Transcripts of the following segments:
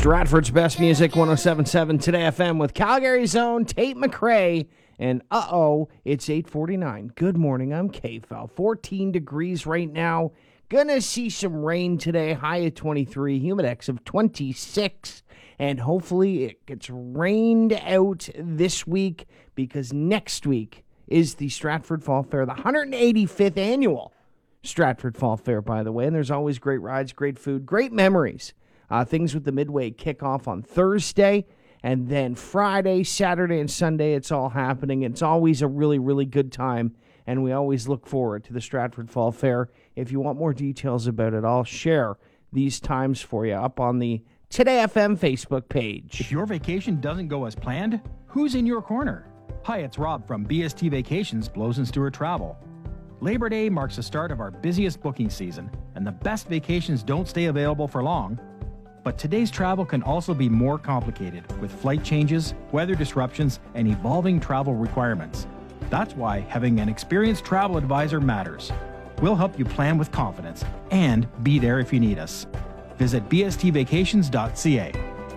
Stratford's best music, 107.7 Today FM with Calgary's own Tate McRae. And it's 8:49. Good morning, I'm KFL. 14 degrees right now. Gonna see some rain today, high at 23, humidex of 26. And hopefully it gets rained out this week because next week is the Stratford Fall Fair, the 185th annual Stratford Fall Fair, by the way. And there's always great rides, great food, great memories. Things with the Midway kick off on Thursday, and then Friday, Saturday, and Sunday, it's all happening. It's always a really, really good time, and we always look forward to the Stratford Fall Fair. If you want more details about it, I'll share these times for you up on the Today FM Facebook page. If your vacation doesn't go as planned, who's in your corner? Hi, it's Rob from BST Vacations, Blows and Stewart Travel. Labor Day marks the start of our busiest booking season, and the best vacations don't stay available for long. But today's travel can also be more complicated with flight changes, weather disruptions, and evolving travel requirements. That's why having an experienced travel advisor matters. We'll help you plan with confidence and be there if you need us. Visit bstvacations.ca.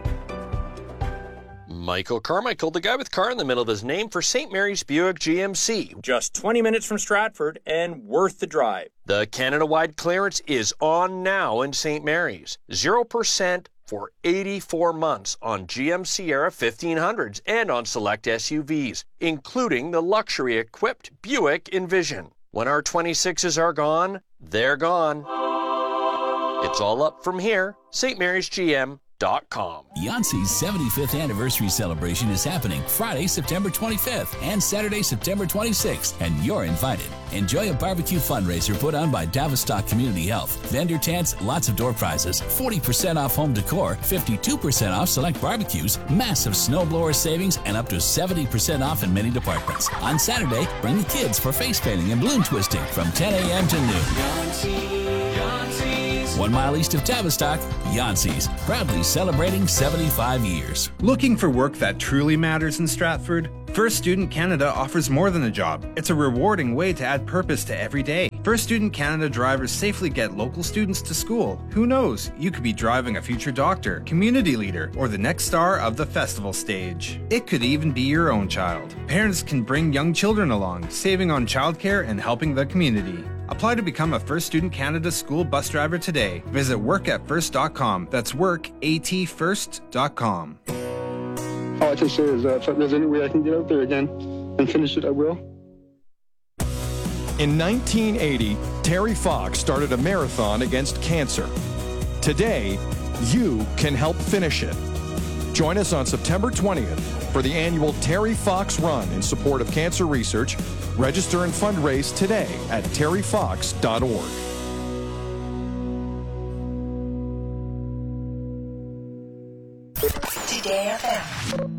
Michael Carmichael, the guy with car in the middle of his name for St. Mary's Buick GMC. Just 20 minutes from Stratford and worth the drive. The Canada-wide clearance is on now in St. Mary's. 0% for 84 months on GM Sierra 1500s and on select SUVs, including the luxury-equipped Buick Envision. When our 26s are gone, they're gone. It's all up from here. stmarysgm.com. Yancey's 75th anniversary celebration is happening Friday, September 25th and Saturday, September 26th, and you're invited. Enjoy a barbecue fundraiser put on by Tavistock Community Health. Vendor tents, lots of door prizes, 40% off home decor, 52% off select barbecues, massive snowblower savings, and up to 70% off in many departments. On Saturday, bring the kids for face painting and balloon twisting from 10 a.m. to noon. 1 mile east of Tavistock, Yancey's, proudly celebrating 75 years. Looking for work that truly matters in Stratford? First Student Canada offers more than a job. It's a rewarding way to add purpose to every day. First Student Canada drivers safely get local students to school. Who knows? You could be driving a future doctor, community leader, or the next star of the festival stage. It could even be your own child. Parents can bring young children along, saving on childcare and helping the community. Apply to become a First Student Canada school bus driver today. Visit workatfirst.com. That's workatfirst.com. All I can say is that if there's any way I can get out there again and finish it, I will. In 1980, Terry Fox started a marathon against cancer. Today, you can help finish it. Join us on September 20th for the annual Terry Fox Run in support of cancer research. Register and fundraise today at terryfox.org. Today FM.